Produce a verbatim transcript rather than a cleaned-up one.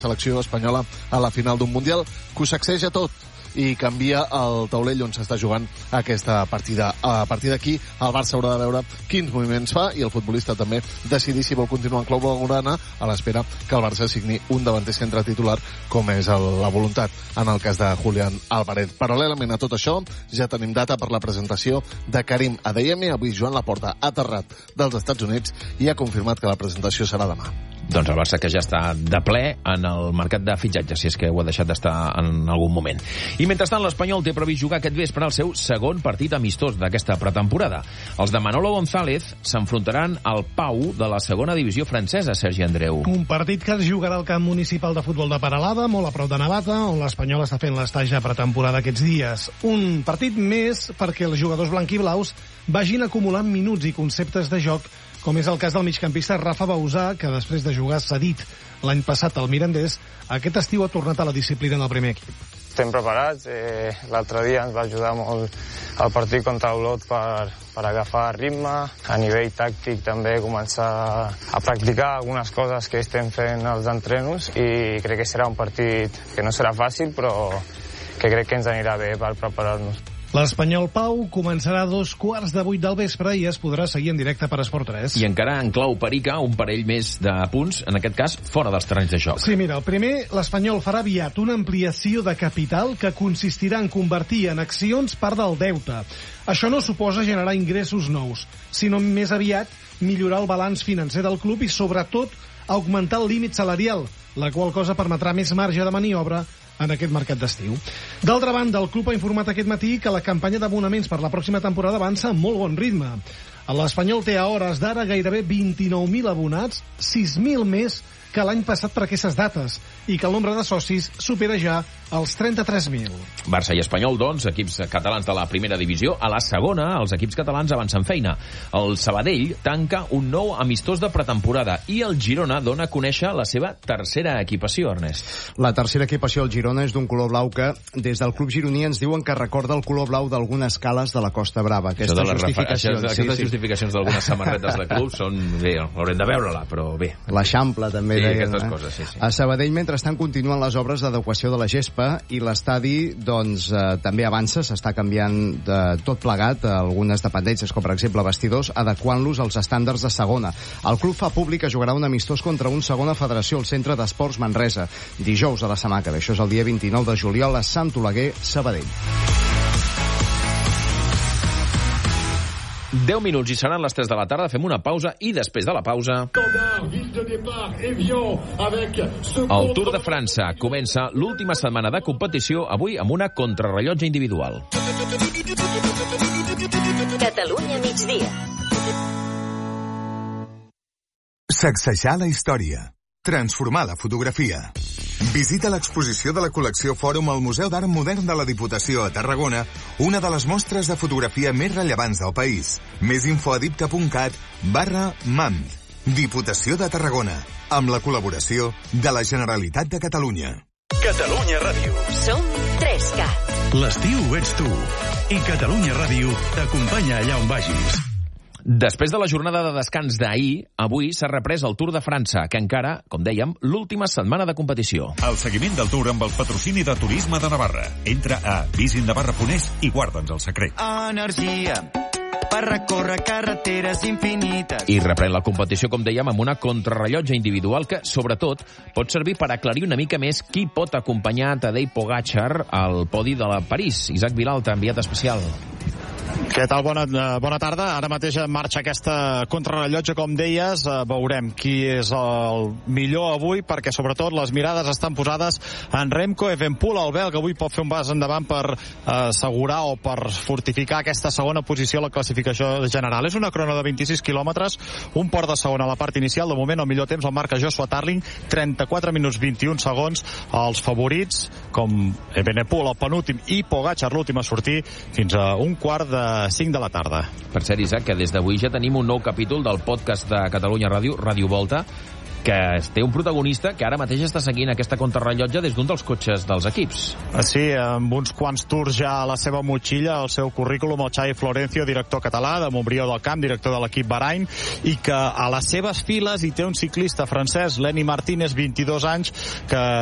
selecció espanyola a la final d'un Mundial, que ho sacseja tot i canvia el taulell on s'està jugant aquesta partida. A partir d'aquí, el Barça haurà de veure quins moviments fa i el futbolista també decidir si vol continuar en clau blaugrana a l'espera que el Barça signi un davanter centre titular, com és el, la voluntat en el cas de Julián Álvarez. Paral·lelament a tot això, ja tenim data per la presentació de Karim Adeyemi. Avui Joan Laporta ha aterrat dels Estats Units i ha confirmat que la presentació serà demà. Doncs el Barça que ja està de ple en el mercat de fitxatges, si és que ho ha deixat d'estar en algun moment. I mentrestant l'Espanyol té previst jugar aquest vespre el seu segon partit amistós d'aquesta pretemporada. Els de Manolo González s'enfrontaran al Pau de la segona divisió francesa, Sergi Andreu. Un partit que es jugarà al camp municipal de futbol de Peralada, molt a prop de Navata, on l'Espanyol està fent l'estatge de pretemporada aquests dies. Un partit més perquè els jugadors blanquiblaus vagin acumulant minuts i conceptes de joc, com és el cas del migcampista Rafa Bausà, que després de jugar cedit l'any passat al Mirandés, aquest estiu ha tornat a la disciplina en el primer equip. Estem preparats. Eh, L'altre dia ens va ajudar molt el partit contra Olot per, per agafar ritme. A nivell tàctic també començar a practicar algunes coses que estem fent als entrenos i crec que serà un partit que no serà fàcil, però que crec que ens anirà bé per preparar-nos. L'Espanyol Pau començarà a dos quarts de vuit del vespre i es podrà seguir en directe per Esport tres. I encara en clau perica, un parell més de punts, en aquest cas fora dels terrenys de joc. Sí, mira, el primer, l'Espanyol farà aviat una ampliació de capital que consistirà en convertir en accions part del deute. Això no suposa generar ingressos nous, sinó més aviat millorar el balanç financer del club i, sobretot, augmentar el límit salarial, la qual cosa permetrà més marge de maniobra en aquest mercat d'estiu. D'altra banda, el club ha informat aquest matí que la campanya d'abonaments per la pròxima temporada avança amb molt bon ritme. L'Espanyol té a hores d'ara gairebé vint-i-nou mil abonats, sis mil més que l'any passat per aquestes dates, i que el nombre de socis supera ja els trenta-tres mil. Barça i Espanyol, doncs, equips catalans de la primera divisió. A la segona, els equips catalans avancen feina. El Sabadell tanca un nou amistós de pretemporada i el Girona dona a conèixer la seva tercera equipació, Ernest. La tercera equipació del Girona és d'un color blau que, des del club gironí, ens diuen que recorda el color blau d'algunes cales de la Costa Brava. Aquestes de justificacions, refer... sí, aquestes sí. justificacions d'algunes samarretes de club són... Bé, haurem de veure-la, però bé. L'Eixample, també. Sí, deien, aquestes eh? coses, sí, sí. A Sabadell, mentrestant, continuen les obres d'adequació de la gespa i l'estadi, doncs, eh, també avança, s'està canviant de tot plegat algunes dependències, com per exemple vestidors, adequant-los als estàndards de segona. El club fa públic que jugarà un amistós contra un segona federació al Centre d'Esports Manresa, dijous a la setmana que ve. Això és el dia vint-i-nou de juliol a Sant Oleguer, Sabadell. deu minuts i seran les tres de la tarda. Fem una pausa i després de la pausa... El Tour de França comença l'última setmana de competició avui amb una contrarrellotge individual. Catalunya migdia. Sacsejar la història. Transformar la fotografia. Visita l'exposició de la col·lecció Fòrum al Museu d'Art Modern de la Diputació a Tarragona, una de les mostres de fotografia més rellevants del país. Més info a dipta punt cat barra mam. Diputació de Tarragona, amb la col·laboració de la Generalitat de Catalunya. Catalunya Ràdio. Som tres cat. L'estiu ets tu. I Catalunya Ràdio t'acompanya allà on vagis. Després de la jornada de descans d'ahir, avui s'ha reprès el Tour de França, que encara, com dèiem, l'última setmana de competició. El seguiment del Tour amb el patrocini de Turisme de Navarra. Entra a visitnavarra punt es i guarda'ns el secret. Energia per recórrer carreteres infinites. I reprèn la competició, com dèiem, amb una contrarrellotge individual que, sobretot, pot servir per aclarir una mica més qui pot acompanyar Tadej Pogačar al podi de la París. Isaac Vilalta, enviat especial. Què tal? Bona, bona tarda. Ara mateix en marxa aquesta contrarrellotge, com deies. Veurem qui és el millor avui, perquè sobretot les mirades estan posades en Remco Evenepoel, el belga, que avui pot fer un pas endavant per assegurar o per fortificar aquesta segona posició a la classificació general. És una crona de vint-i-sis quilòmetres, un port de segona a la part inicial. De moment el millor temps el marca Joshua Tarling, trenta-quatre minuts vint-i-un segons. Els favorits, com Evenepoel, el penúltim, i Pogačar, l'últim a sortir, fins a un quart de cinc de la tarda. Per cert, Isaac, que des d'avui ja tenim un nou capítol del podcast de Catalunya Ràdio, Ràdio Volta, que té un protagonista que ara mateix està seguint aquesta contrarrellotge des d'un dels cotxes dels equips. Sí, amb uns quants tours ja a la seva motxilla, el seu currículum, el Xavi Florencio, director català de Montbrió del Camp, director de l'equip Bahrain, i que a les seves files hi té un ciclista francès, Lenny Martínez, vint-i-dos anys, que